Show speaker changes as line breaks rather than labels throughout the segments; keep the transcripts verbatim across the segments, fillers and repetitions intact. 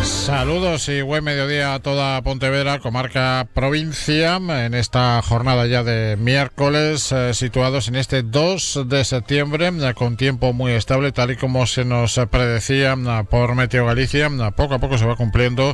Saludos y buen mediodía a toda Pontevedra, comarca, provincia, en esta jornada ya de miércoles, eh, situados en este dos de septiembre, eh, con tiempo muy estable, tal y como se nos predecía eh, por Meteo Galicia. Eh, poco a poco se va cumpliendo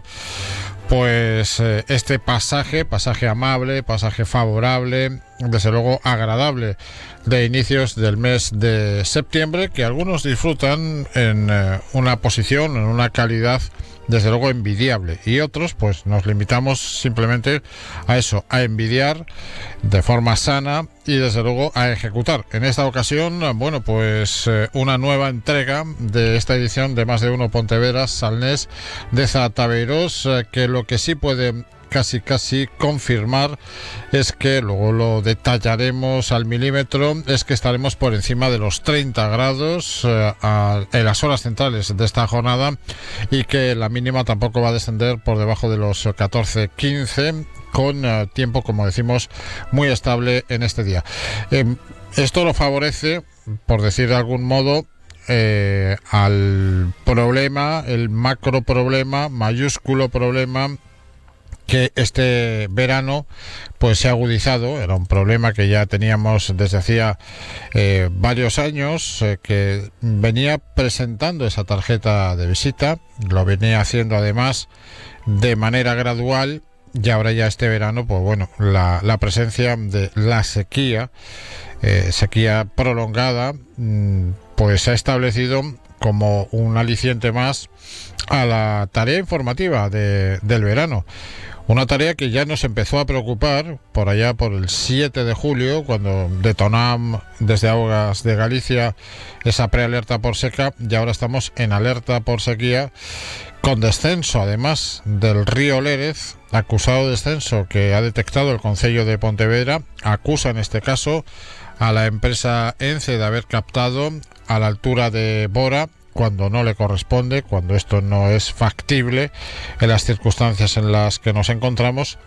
pues eh, este pasaje, pasaje amable, pasaje favorable, desde luego agradable, de inicios del mes de septiembre, que algunos disfrutan en eh, una posición, en una calidad desde luego envidiable, y otros pues nos limitamos simplemente a eso, a envidiar de forma sana y desde luego a ejecutar. En esta ocasión, bueno, pues eh, una nueva entrega de esta edición de Más de Uno Pontevedra Salnés de Zataveiros, eh, que lo que sí puede casi casi confirmar es que, luego lo detallaremos al milímetro, es que estaremos por encima de los treinta grados eh, a, en las horas centrales de esta jornada, y que la mínima tampoco va a descender por debajo de los catorce quince, con eh, tiempo, como decimos, muy estable en este día. Eh, esto lo favorece, por decir de algún modo, eh, al problema, el macro problema, mayúsculo problema, que este verano pues se ha agudizado. Era un problema que ya teníamos desde hacía eh, varios años, eh, que venía presentando esa tarjeta de visita, lo venía haciendo además de manera gradual, y ahora ya este verano, pues bueno, la, la presencia de la sequía, eh, sequía prolongada, mmm, pues se ha establecido como un aliciente más a la tarea informativa de, del verano. Una tarea que ya nos empezó a preocupar por allá por el siete de julio, cuando detonamos desde Augas de Galicia esa prealerta por seca, y ahora estamos en alerta por sequía, con descenso además del río Lérez, acusado descenso que ha detectado el Concello de Pontevedra. Acusa en este caso a la empresa ENCE de haber captado a la altura de Bora, cuando no le corresponde, cuando esto no es factible en las circunstancias en las que nos encontramos.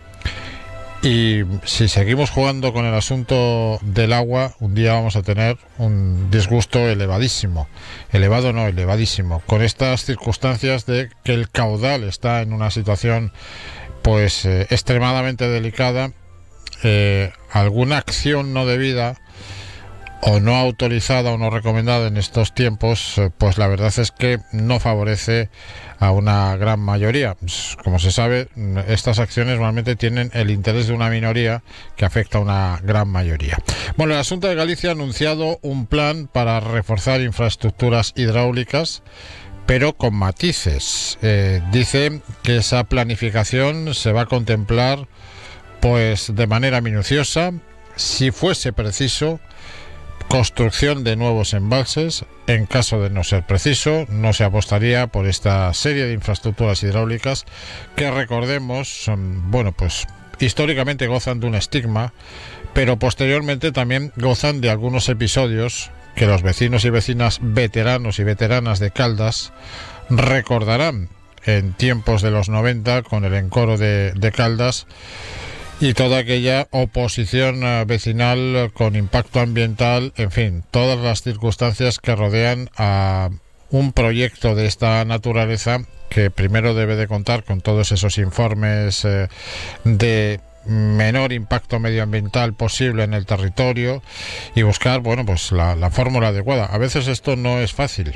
Y si seguimos jugando con el asunto del agua, un día vamos a tener un disgusto elevadísimo, elevado no, elevadísimo, con estas circunstancias de que el caudal está en una situación pues eh, extremadamente delicada. Eh, alguna acción no debida o no autorizada o no recomendada en estos tiempos, pues la verdad es que no favorece a una gran mayoría. Como se sabe, estas acciones normalmente tienen el interés de una minoría que afecta a una gran mayoría. Bueno, la Xunta de Galicia ha anunciado un plan para reforzar infraestructuras hidráulicas, pero con matices. Eh, dice que esa planificación se va a contemplar pues de manera minuciosa, si fuese preciso, construcción de nuevos embalses. En caso de no ser preciso, no se apostaría por esta serie de infraestructuras hidráulicas que, recordemos, son, bueno, pues históricamente gozan de un estigma, pero posteriormente también gozan de algunos episodios que los vecinos y vecinas veteranos y veteranas de Caldas recordarán en tiempos de los noventa, con el encoro de, de Caldas y toda aquella oposición uh, vecinal con impacto ambiental, en fin, todas las circunstancias que rodean a un proyecto de esta naturaleza, que primero debe de contar con todos esos informes eh, de menor impacto medioambiental posible en el territorio, y buscar, bueno, pues la, la fórmula adecuada. A veces esto no es fácil,